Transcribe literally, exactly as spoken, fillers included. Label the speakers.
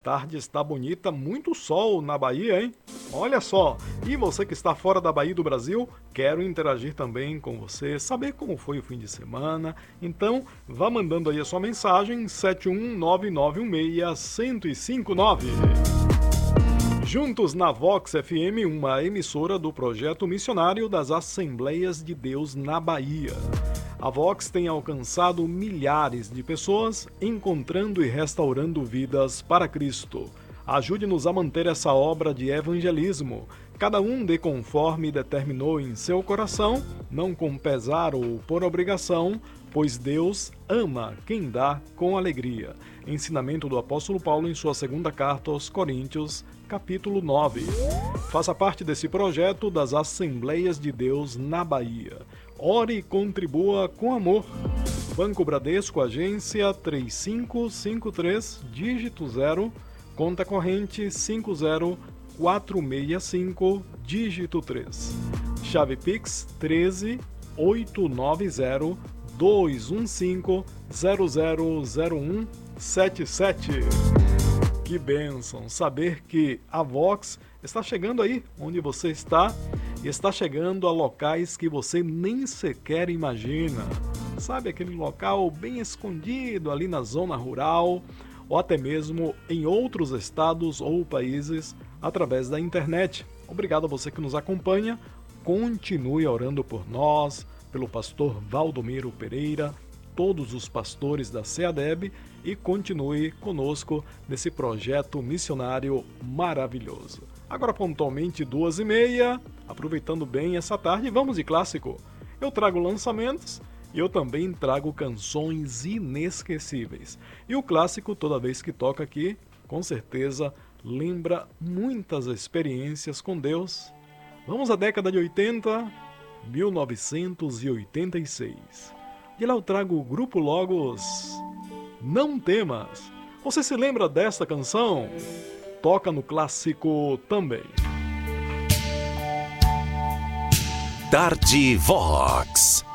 Speaker 1: tarde está bonita, muito sol na Bahia, hein? Olha só, e você que está fora da Bahia do Brasil, quero interagir também com você, saber como foi o fim de semana. Então, vá mandando aí a sua mensagem, sete um nove nove um seis, um zero cinco nove. Juntos na Vox F M, uma emissora do projeto missionário das Assembleias de Deus na Bahia. A Vox tem alcançado milhares de pessoas, encontrando e restaurando vidas para Cristo. Ajude-nos a manter essa obra de evangelismo. Cada um dê conforme determinou em seu coração, não com pesar ou por obrigação, pois Deus ama quem dá com alegria. Ensinamento do apóstolo Paulo em sua segunda carta aos Coríntios, capítulo nove. Faça parte desse projeto das Assembleias de Deus na Bahia. Ore e contribua com amor. Banco Bradesco, agência três cinco cinco três, dígito zero, conta corrente cinco zero quatro seis cinco, dígito três. Chave Pix treze oito nove zero dois um cinco zero zero zero um sete sete. Que bênção saber que a Vox está chegando aí onde você está e está chegando a locais que você nem sequer imagina. Sabe, aquele local bem escondido ali na zona rural ou até mesmo em outros estados ou países através da internet. Obrigado a você que nos acompanha. Continue orando por nós, pelo pastor Valdomiro Pereira, todos os pastores da SEADEB e continue conosco nesse projeto missionário maravilhoso. Agora pontualmente duas e meia, aproveitando bem essa tarde, vamos de clássico. Eu trago lançamentos e eu também trago canções inesquecíveis. E o clássico, toda vez que toca aqui, com certeza lembra muitas experiências com Deus. Vamos à década de oitenta, mil novecentos e oitenta e seis. De lá eu trago o Grupo Logos, Não Temas. Você se lembra desta canção? Toca no clássico também.
Speaker 2: Tarde Vox.